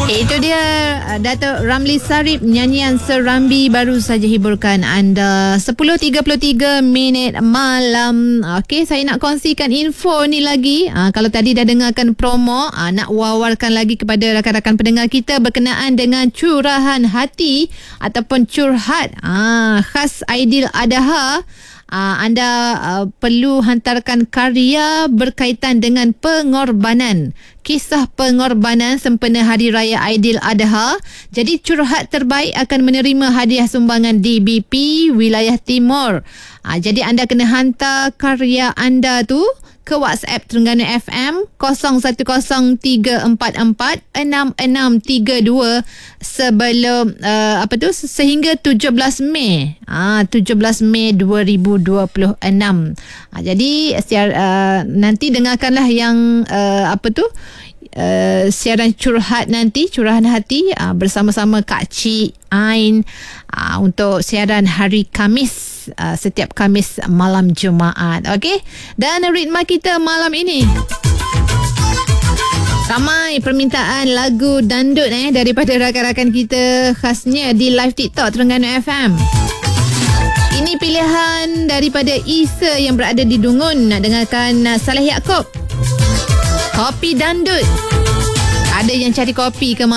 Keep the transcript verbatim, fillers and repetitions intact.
Itu dia Dato' Ramli Sarip, nyanyian Serambi baru saja hiburkan anda. Sepuluh tiga puluh tiga minit malam. Okey, saya nak kongsikan info ni lagi. Ha, kalau tadi dah dengarkan promo, ha, nak wawarkan lagi kepada rakan-rakan pendengar kita berkenaan dengan curahan hati ataupun curhat ha, khas Aidiladha. Uh, anda uh, perlu hantarkan karya berkaitan dengan pengorbanan, kisah pengorbanan sempena Hari Raya Aidiladha. Jadi curhat terbaik akan menerima hadiah sumbangan D B P Wilayah Timur. Uh, jadi anda kena hantar karya anda tu ke WhatsApp Terengganu F M kosong satu kosong tiga empat empat enam enam tiga dua sebelum uh, apa tu sehingga tujuh belas Mei. Ah tujuh belas Mei dua ribu dua puluh enam. Ah, jadi siar, uh, nanti dengarkanlah yang uh, apa tu Uh, siaran curhat nanti, curahan hati uh, bersama-sama Kak Cik Ain uh, untuk siaran hari Khamis, uh, setiap Khamis malam Jumaat. Okey, dan ritma kita malam ini ramai permintaan lagu dandut eh daripada rakan-rakan kita, khasnya di live TikTok Terengganu F M. Ini pilihan daripada Isa yang berada di Dungun. Nak dengarkan uh, Saleh Yaakob, Kopi Dandut. Ada yang cari kopi ke